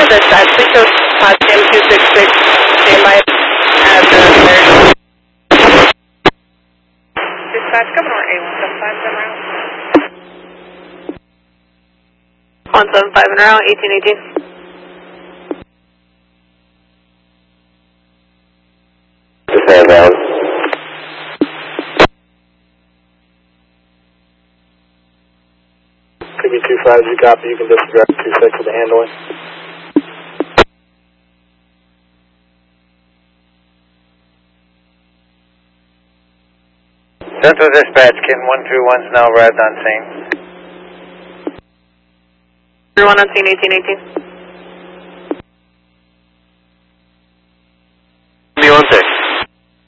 dispatch. Please show pod cam 266. Stand by at the emergency. Dispatch, Governor A175 en route. 175 en route, 1818. Stand down. PB25, you copy, you can disregard 26 with the handling. Central Dispatch, Kin 121's now arrived on scene. 1 on scene, 1818.